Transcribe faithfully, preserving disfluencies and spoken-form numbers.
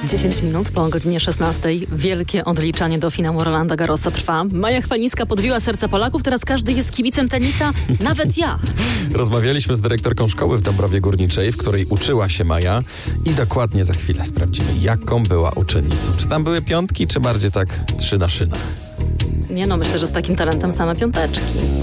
dziesięć minut po godzinie szesnastej. Wielkie odliczanie do finału Rolanda Garrosa trwa. Maja Chwalińska podbiła serca Polaków. Teraz każdy jest kibicem tenisa, nawet ja. Rozmawialiśmy z dyrektorką szkoły w Dąbrowie Górniczej, w której uczyła się Maja i dokładnie za chwilę sprawdzimy, jaką była uczennicą. Czy tam były piątki, czy bardziej tak trzy na szynach? Nie no, myślę, że z takim talentem same piąteczki.